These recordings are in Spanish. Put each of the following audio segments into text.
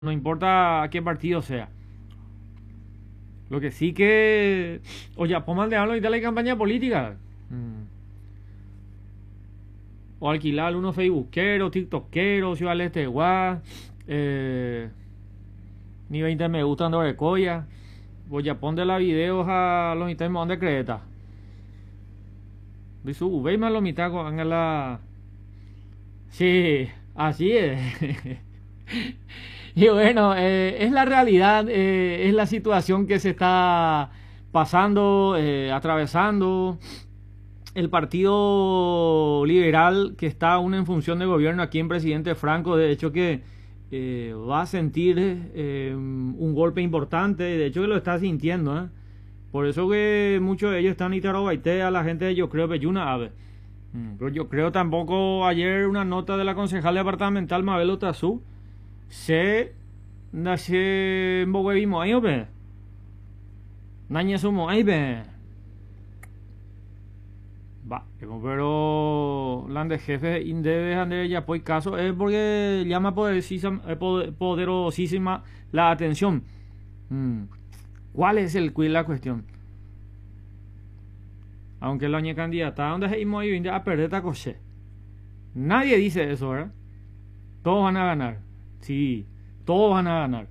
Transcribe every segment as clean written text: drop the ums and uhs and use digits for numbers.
no importa qué partido sea. Lo que sí que, oye, pongan de hablar y la campaña política. Mm. O alquilar unos facebookeros, tiktokeros, Ciudad del Este, guau, ni 20 me gustan de colla. Oye, ponle la videos a los internos de Creta. Bisu, ve más lo mitad con la. Sí, así es. Y bueno, es la realidad, es la situación que se está pasando, atravesando. El Partido Liberal, que está aún en función de gobierno aquí en Presidente Franco, de hecho que va a sentir un golpe importante, de hecho que lo está sintiendo, ¿eh? Por eso que muchos de ellos están itarabaité a la gente de Yo Creo Belluna Ave. Pero yo creo tampoco ayer una nota de la concejal departamental Mabel Otazú se nace en Boguevimo ahí, ope. Naña sumo ahí, ve. Va, pero la de jefe indebe ande ya por caso es porque llama poderosísima la atención. ¿Cuál es la cuestión? Aunque la ñe candidata donde se íbamos a perder esta cosa. Nadie dice eso, ¿verdad? Todos van a ganar. Sí, todos van a ganar.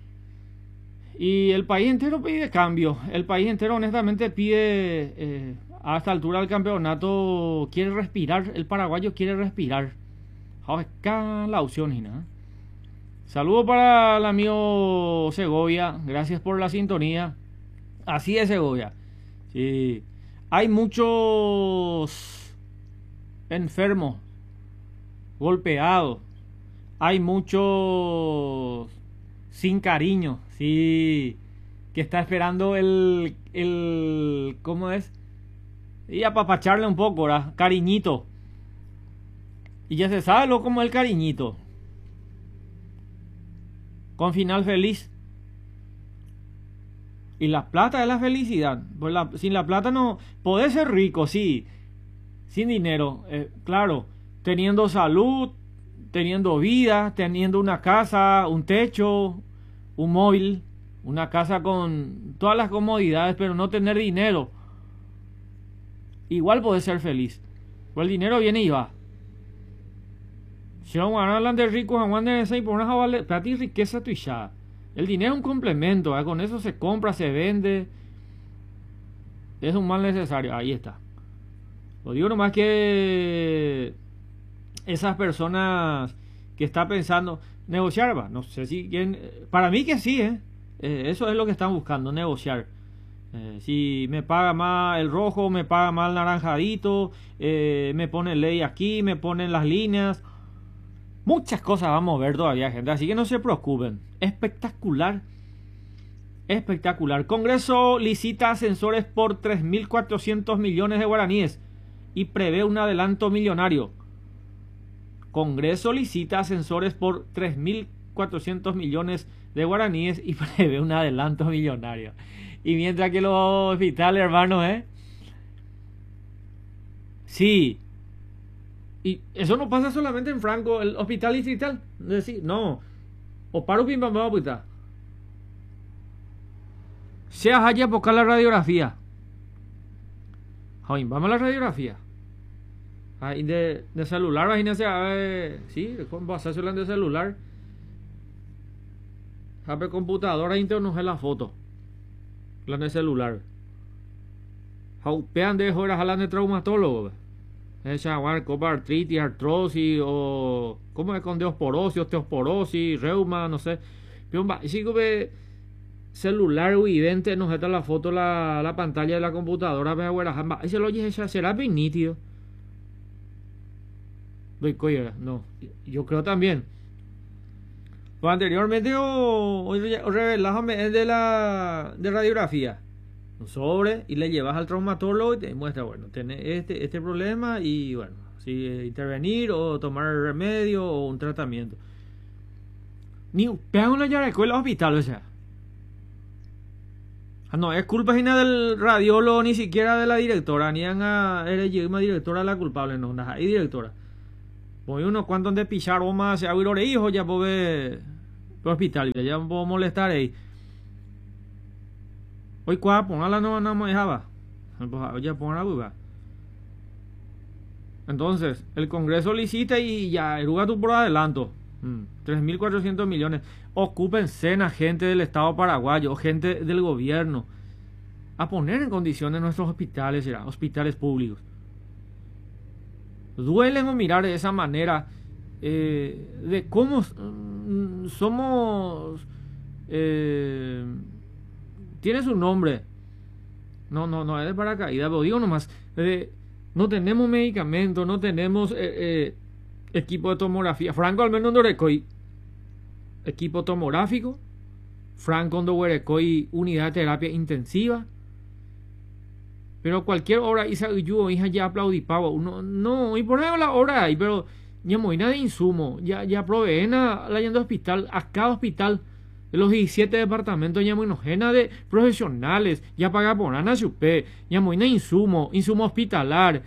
Y el país entero pide cambio. El país entero honestamente pide, a esta altura del campeonato, quiere respirar. El paraguayo quiere respirar. Acá la opción y nada. Saludo para el amigo Segovia. Gracias por la sintonía. Así es, Segovia. Sí. Hay muchos enfermos, golpeados. Hay muchos sin cariño, sí, que está esperando ¿cómo es? Y apapacharle un poco, ¿verdad? Cariñito. Y ya se sabe lo como el cariñito. Con final feliz. Y la plata es la felicidad. Pues sin la plata no. Podés ser rico, sí. Sin dinero, claro. Teniendo salud, teniendo vida, teniendo una casa, un techo, un móvil, una casa con todas las comodidades, pero no tener dinero. Igual podés ser feliz. Pues el dinero viene y va. Si no hablan de ricos, hablan de esa y por una plata y riqueza tu ya. El dinero es un complemento, ¿eh? Con eso se compra, se vende. Es un mal necesario. Ahí está. Lo digo nomás que esas personas que está pensando negociar, va, no sé si quién, para mí que sí, eso es lo que están buscando, negociar. Si me paga más el rojo, me paga más el naranjadito, me pone ley aquí, me ponen las líneas. Muchas cosas vamos a ver todavía, gente, así que no se preocupen. Espectacular. Espectacular. Congreso licita ascensores por 3.400 millones de guaraníes y prevé un adelanto millonario. Congreso licita ascensores por 3.400 millones de guaraníes y prevé un adelanto millonario. Y mientras que los hospitales, hermanos, sí. Y eso no pasa solamente en Franco, el hospital distrital. Es decir, no. O paro pim pam pam puta. Sea haya buscar la radiografía. Joder, vamos a la radiografía. De celular, imagínense, sí, ¿cómo vas a hacerlo de celular? Jape computadora interno es la foto. La de celular. Jaupean de horas a la de traumatólogo. Esa copa artritis, artrosis o ¿cómo es con osteoporosis, osteoporosis, reuma, no sé. Pero sí que celular o idente nos está la foto la pantalla de la computadora, pero ese lo oye será bien nítido. No, yo creo también. Pues anteriormente revelame es de radiografía. Un sobre y le llevas al traumatólogo y te muestra, bueno, tenés este problema y bueno, si intervenir o tomar remedio o un tratamiento. Ni pegan una llave de escuela hospital, o sea. No, es culpa ni del radiólogo, ni siquiera de la directora, ni eres una directora la culpable, no, hay directora. Pues unos cuantos de pichar o más, se abrió hijo ya, pues hospital, ya me puedo molestar ahí. Hoy cuá, póngala no me dejaba. Ya póngala, entonces, el Congreso licita y ya, eruga tú por adelanto. 3.400 millones. Ocúpense a gente del Estado paraguayo, gente del gobierno, a poner en condiciones nuestros hospitales, hospitales públicos. Duelen mirar de esa manera de cómo somos. Tiene su nombre. No es de paracaídas, pero digo nomás. No tenemos medicamentos, no tenemos equipo de tomografía. Franco al menos no recoy equipo tomográfico. Franco no recoy unidad de terapia intensiva. Pero cualquier obra hija ya aplaudipaba. No, y por ejemplo la obra ahí, pero ya moina de insumo, ya proveen a la yendo hospital, a cada hospital de los 17 departamentos, ya moinogena de profesionales, ya paga por ana chupé, ya moina insumo hospitalar,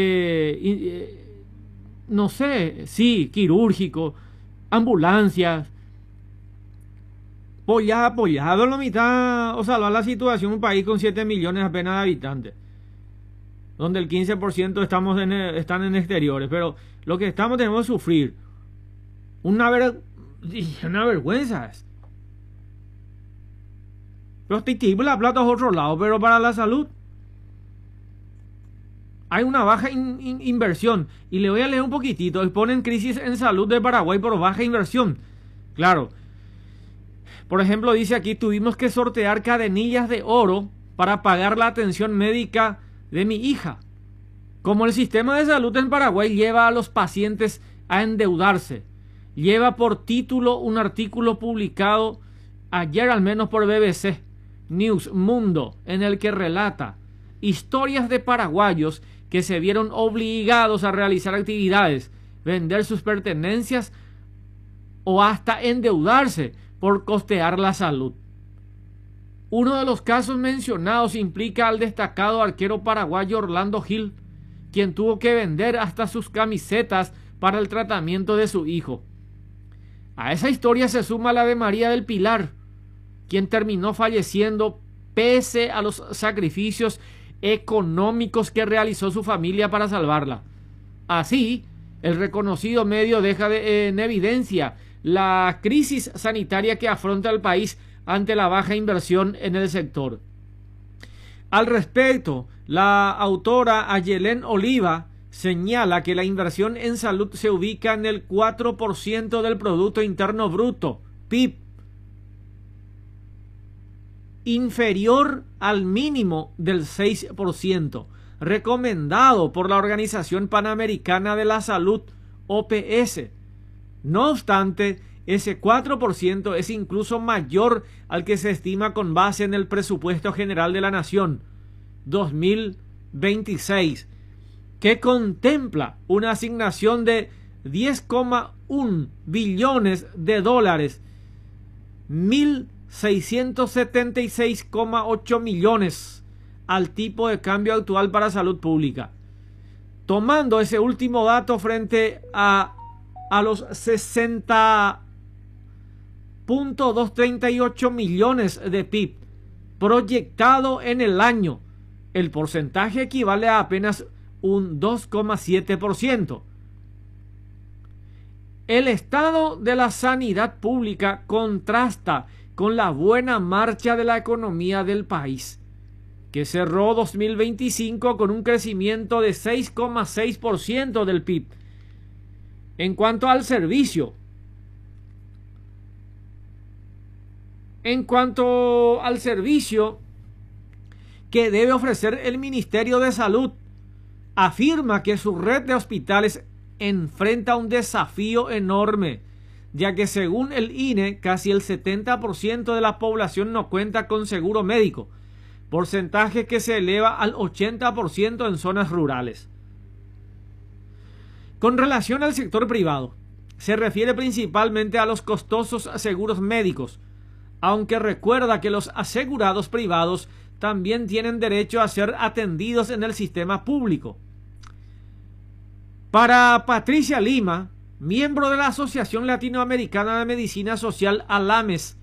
no sé, sí, quirúrgico, ambulancias. Apoyado la mitad, o salvar la situación un país con 7 millones apenas de habitantes, donde el 15% están en exteriores, pero lo que tenemos que sufrir una vergüenza es. Pero la plata es otro lado, pero para la salud hay una baja inversión, y le voy a leer un poquitito. Exponen crisis en salud de Paraguay por baja inversión. Claro, por ejemplo, dice aquí: tuvimos que sortear cadenillas de oro para pagar la atención médica de mi hija. Como el sistema de salud en Paraguay lleva a los pacientes a endeudarse, lleva por título un artículo publicado ayer al menos por BBC News Mundo, en el que relata historias de paraguayos que se vieron obligados a realizar actividades, vender sus pertenencias o hasta endeudarse por costear la salud. Uno de los casos mencionados implica al destacado arquero paraguayo Orlando Gil, quien tuvo que vender hasta sus camisetas para el tratamiento de su hijo. A esa historia se suma la de María del Pilar, quien terminó falleciendo pese a los sacrificios económicos que realizó su familia para salvarla. Así, el reconocido medio deja en evidencia la crisis sanitaria que afronta el país ante la baja inversión en el sector. Al respecto, la autora Ayelén Oliva señala que la inversión en salud se ubica en el 4% del Producto Interno Bruto, PIB, inferior al mínimo del 6%, recomendado por la Organización Panamericana de la Salud, OPS. No obstante, ese 4% es incluso mayor al que se estima con base en el Presupuesto General de la Nación 2026, que contempla una asignación de 10,1 billones de dólares, 1.676,8 millones al tipo de cambio actual para salud pública. Tomando ese último dato frente a los 60.238 millones de PIB proyectado en el año, el porcentaje equivale a apenas un 2,7%. El estado de la sanidad pública contrasta con la buena marcha de la economía del país, que cerró 2025 con un crecimiento de 6,6% del PIB. En cuanto al servicio, que debe ofrecer el Ministerio de Salud, afirma que su red de hospitales enfrenta un desafío enorme, ya que según el INE, casi el 70% de la población no cuenta con seguro médico, porcentaje que se eleva al 80% en zonas rurales. Con relación al sector privado, se refiere principalmente a los costosos seguros médicos, aunque recuerda que los asegurados privados también tienen derecho a ser atendidos en el sistema público. Para Patricia Lima, miembro de la Asociación Latinoamericana de Medicina Social, ALAMES,